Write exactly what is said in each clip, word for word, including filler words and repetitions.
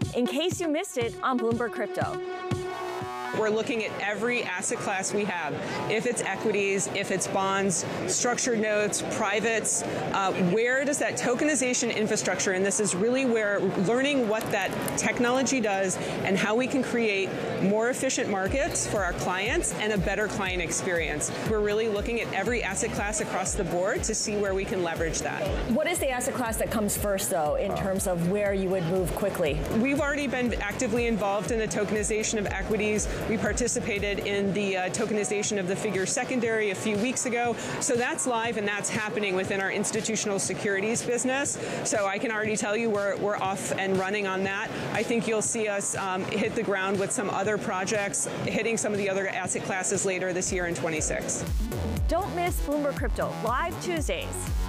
in case you missed it on Bloomberg Crypto. We're looking at every asset class we have. If it's equities, if it's bonds, structured notes, privates, uh, where does that tokenization infrastructure, and this is really where learning what that technology does and how we can create more efficient markets for our clients and a better client experience. We're really looking at every asset class across the board to see where we can leverage that. What is the asset class that comes first, though, in terms of where you would move quickly? We've already been actively involved in the tokenization of equities. We participated in the uh, tokenization of the Figure secondary a few weeks ago. So that's live and that's happening within our institutional securities business. So I can already tell you we're, we're off and running on that. I think you'll see us um, hit the ground with some other projects, hitting some of the other asset classes later this year in twenty-six. Don't miss Bloomberg Crypto, live Tuesdays.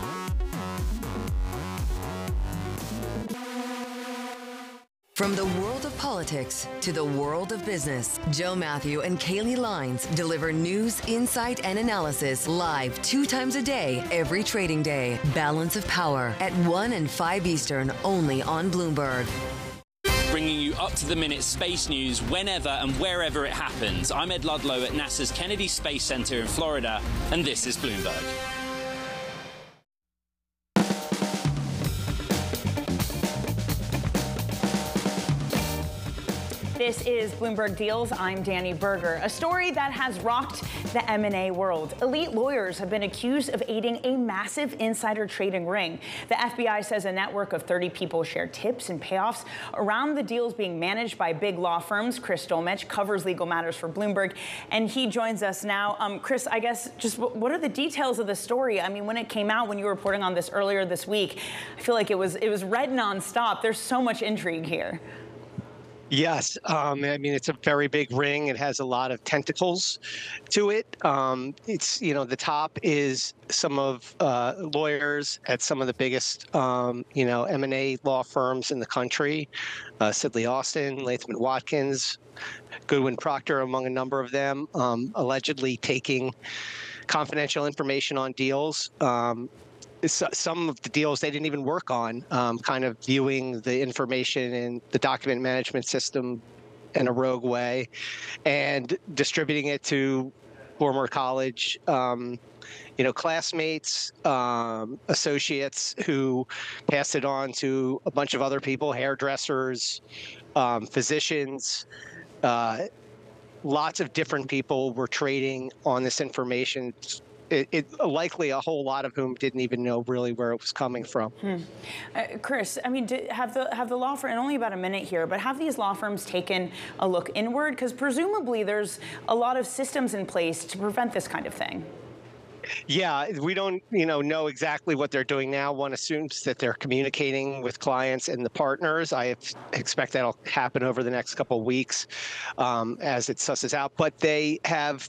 From the world of politics to the world of business, Joe Matthew and Kaylee Lines deliver news, insight, and analysis live two times a day, every trading day. Balance of Power at one and five Eastern, only on Bloomberg. Bringing you up-to-the-minute space news whenever and wherever it happens. I'm Ed Ludlow at NASA's Kennedy Space Center in Florida, and this is Bloomberg. This is Bloomberg Deals. I'm Danny Berger. A story that has rocked the M and A world. Elite lawyers have been accused of aiding a massive insider trading ring. The F B I says a network of thirty people shared tips and payoffs around the deals being managed by big law firms. Chris Dolmetsch covers legal matters for Bloomberg, and he joins us now. Um, Chris, I guess just what are the details of the story? I mean, when it came out, when you were reporting on this earlier this week, I feel like it was it was read nonstop. There's so much intrigue here. Yes, um, I mean, it's a very big ring. It has a lot of tentacles to it. Um, it's, you know, the top is some of uh, lawyers at some of the biggest, um, you know, M and A law firms in the country, uh, Sidley Austin, Latham and Watkins, Goodwin Procter, among a number of them, um, allegedly taking confidential information on deals. Um, Some of the deals they didn't even work on, um, kind of viewing the information in the document management system in a rogue way and distributing it to former college, um, you know, classmates, um, associates who passed it on to a bunch of other people, hairdressers, um, physicians. Uh, lots of different people were trading on this information. It, it likely a whole lot of whom didn't even know really where it was coming from. Hmm. Uh, Chris, I mean, did, have the have the law firm, and only about a minute here, but have these law firms taken a look inward? Because presumably there's a lot of systems in place to prevent this kind of thing. Yeah, we don't, you know, know exactly what they're doing now. One assumes that they're communicating with clients and the partners. I expect that'll happen over the next couple of weeks um, as it susses out. But they have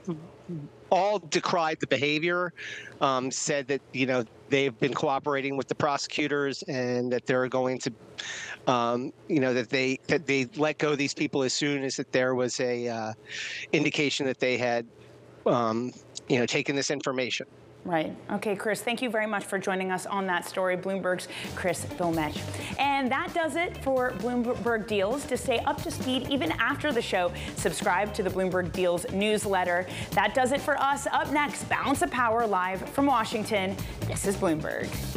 all decried the behavior, um, said that, you know, they've been cooperating with the prosecutors and that they're going to, um, you know, that they that they let go these people as soon as that there was a uh, indication that they had, um, you know, taken this information. Right. Okay, Chris, thank you very much for joining us on that story. Bloomberg's Chris Dolmetsch. And that does it for Bloomberg Deals. To stay up to speed even after the show, subscribe to the Bloomberg Deals newsletter. That does it for us. Up next, Balance of Power live from Washington. This is Bloomberg.